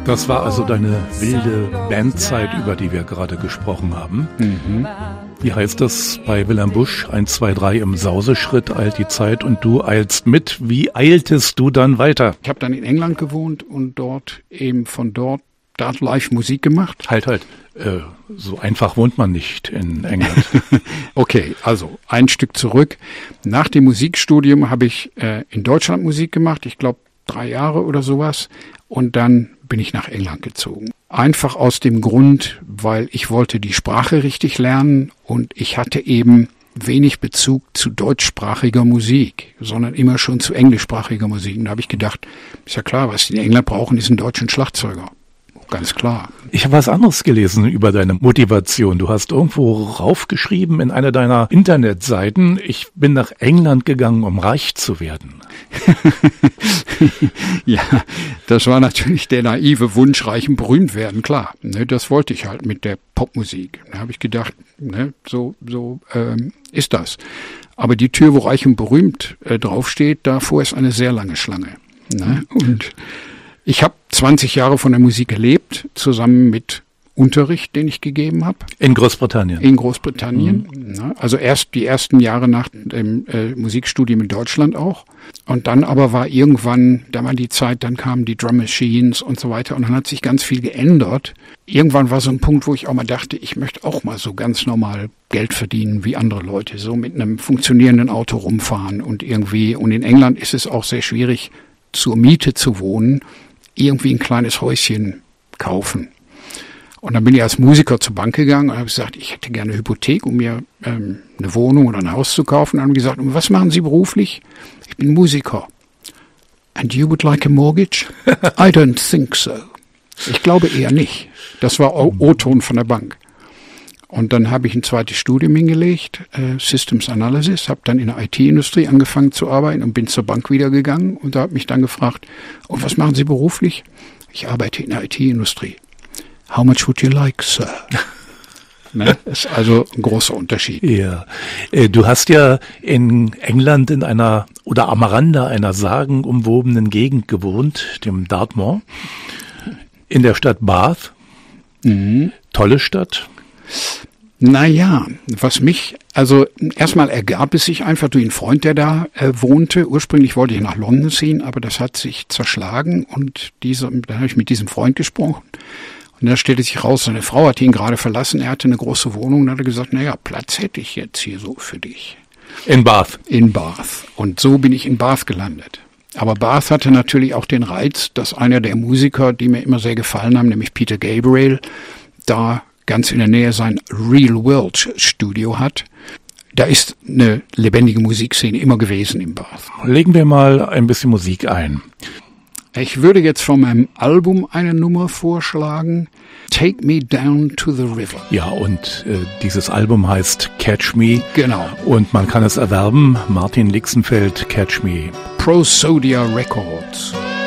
Das war also deine wilde Bandzeit, über die wir gerade gesprochen haben. Mhm. Wie heißt das bei Wilhelm Busch? 1, 2, 3 im Sauseschritt eilt die Zeit und du eilst mit. Wie eiltest du dann weiter? Ich habe dann in England gewohnt und dort live Musik gemacht. Halt. So einfach wohnt man nicht in England. Okay, also ein Stück zurück. Nach dem Musikstudium habe ich in Deutschland Musik gemacht. Ich glaube 3 Jahre oder sowas. Und dann bin ich nach England gezogen. Einfach aus dem Grund, weil ich wollte die Sprache richtig lernen und ich hatte eben wenig Bezug zu deutschsprachiger Musik, sondern immer schon zu englischsprachiger Musik. Und da habe ich gedacht, ist ja klar, was die in England brauchen, ist einen deutschen Schlagzeuger. Ganz klar. Ich habe was anderes gelesen über deine Motivation. Du hast irgendwo raufgeschrieben in einer deiner Internetseiten, ich bin nach England gegangen, um reich zu werden. Ja, das war natürlich der naive Wunsch, reich und berühmt werden, klar. Ne, das wollte ich halt mit der Popmusik. Da habe ich gedacht, ne, so ist das. Aber die Tür, wo reich und berühmt draufsteht, davor ist eine sehr lange Schlange. Ne? Und ich habe 20 Jahre von der Musik gelebt, zusammen mit Unterricht, den ich gegeben habe. In Großbritannien? In Großbritannien. Mhm. Also erst die ersten Jahre nach dem Musikstudium in Deutschland auch. Und dann aber war irgendwann, da war die Zeit, dann kamen die Drum Machines und so weiter und dann hat sich ganz viel geändert. Irgendwann war so ein Punkt, wo ich auch mal dachte, ich möchte auch mal so ganz normal Geld verdienen wie andere Leute, so mit einem funktionierenden Auto rumfahren und irgendwie. Und in England ist es auch sehr schwierig, zur Miete zu wohnen, irgendwie ein kleines Häuschen kaufen. Und dann bin ich als Musiker zur Bank gegangen und habe gesagt, ich hätte gerne eine Hypothek, um mir eine Wohnung oder ein Haus zu kaufen. Und haben gesagt, und was machen Sie beruflich? Ich bin Musiker. And you would like a mortgage? I don't think so. Ich glaube eher nicht. Das war O-Ton von der Bank. Und dann habe ich ein zweites Studium hingelegt, Systems Analysis, habe dann in der IT-Industrie angefangen zu arbeiten und bin zur Bank wieder gegangen und da hat mich dann gefragt, und was machen Sie beruflich? Ich arbeite in der IT-Industrie. How much would you like, sir? Ne? Das ist also ein großer Unterschied. Ja. Du hast ja in England in einer oder am Rande einer sagenumwobenen Gegend gewohnt, dem Dartmoor, in der Stadt Bath. Mhm. Tolle Stadt. Naja, also erstmal ergab es sich einfach durch einen Freund, der da wohnte. Ursprünglich wollte ich nach London ziehen, aber das hat sich zerschlagen und dann habe ich mit diesem Freund gesprochen. Und da stellte sich raus, seine Frau hatte ihn gerade verlassen, er hatte eine große Wohnung und hat gesagt, naja, Platz hätte ich jetzt hier so für dich. In Bath? In Bath. Und so bin ich in Bath gelandet. Aber Bath hatte natürlich auch den Reiz, dass einer der Musiker, die mir immer sehr gefallen haben, nämlich Peter Gabriel, da ganz in der Nähe sein Real World Studio hat. Da ist eine lebendige Musikszene immer gewesen in Bath. Legen wir mal ein bisschen Musik ein. Ich würde jetzt von meinem Album eine Nummer vorschlagen, Take Me Down to the River. Ja, und dieses Album heißt Catch Me. Genau. Und man kann es erwerben, Martin Lixenfeld, Catch Me. Prosodia Records.